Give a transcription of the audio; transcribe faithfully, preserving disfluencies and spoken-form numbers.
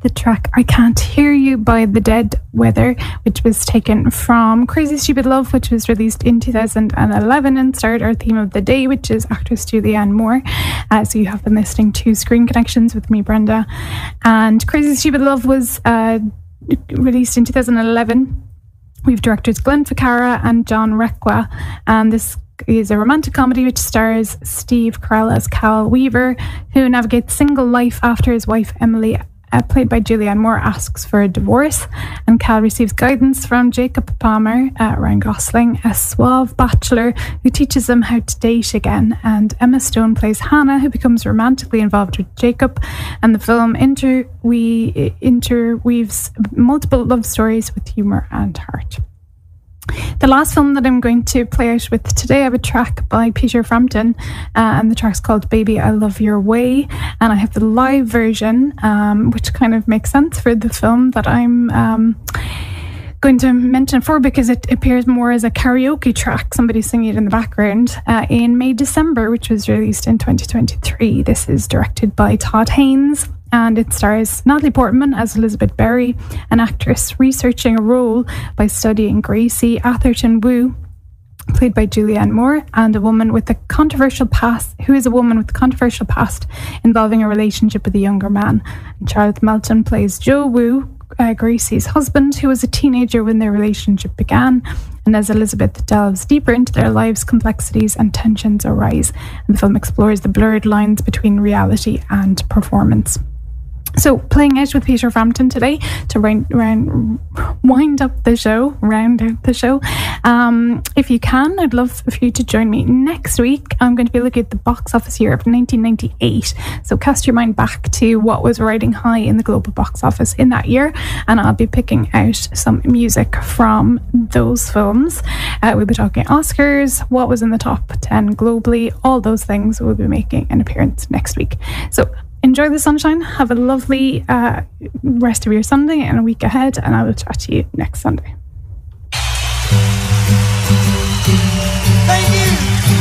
the track I Can't Hear You by The Dead Weather, which was taken from Crazy Stupid Love, which was released in two thousand eleven and started our theme of the day, which is actress Julianne Moore. Uh, so you have been listening to Screen Connections with me, Brenda. And Crazy Stupid Love was uh, released in two thousand eleven. We've directors Glenn Ficarra and John Requa, and this is a romantic comedy which stars Steve Carell as Cal Weaver, who navigates single life after his wife Emily, uh, played by Julianne Moore, asks for a divorce, and Cal receives guidance from Jacob Palmer, uh, Ryan Gosling, a suave bachelor who teaches him how to date again, and Emma Stone plays Hannah, who becomes romantically involved with Jacob, and the film interwe- interweaves multiple love stories with humour and heart. The last film that I'm going to play out with today, I have a track by Peter Frampton, uh, and the track's called Baby I Love Your Way, and I have the live version, um, which kind of makes sense for the film that I'm um, going to mention for, because it appears more as a karaoke track, somebody singing it in the background, uh, in May December, which was released in twenty twenty-three. This is directed by Todd Haynes, and it stars Natalie Portman as Elizabeth Berry, an actress researching a role by studying Gracie Atherton Wu, played by Julianne Moore, and a woman with a controversial past, who is a woman with a controversial past involving a relationship with a younger man. And Charlotte Melton plays Joe Wu, uh, Gracie's husband, who was a teenager when their relationship began. And as Elizabeth delves deeper into their lives, complexities and tensions arise, and the film explores the blurred lines between reality and performance. So, playing out with Peter Frampton today to round, round, wind up the show, round out the show. Um, if you can, I'd love for you to join me next week. I'm going to be looking at the box office year of nineteen ninety-eight. So, cast your mind back to what was riding high in the global box office in that year, and I'll be picking out some music from those films. Uh, we'll be talking Oscars, what was in the top ten globally, all those things will be making an appearance next week. So, enjoy the sunshine, have a lovely uh, rest of your Sunday and a week ahead, and I will chat to you next Sunday.